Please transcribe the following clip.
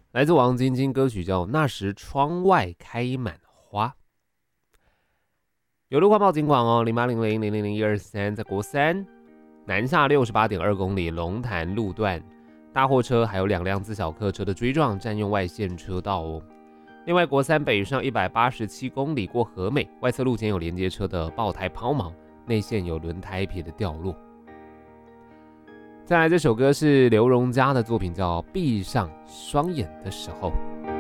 来自王晶晶，歌曲叫《那时窗外开满花》。有路况报警广哦，0800000123，在国三南下68.2公里龙潭路段，大货车还有2辆自小客车的追撞，占用外线车道哦。另外，国三北上187公里过和美，外侧路肩有连接车的爆胎抛锚，内线有轮胎皮的掉落。再来，这首歌是刘荣嘉的作品，叫《闭上双眼的时候》。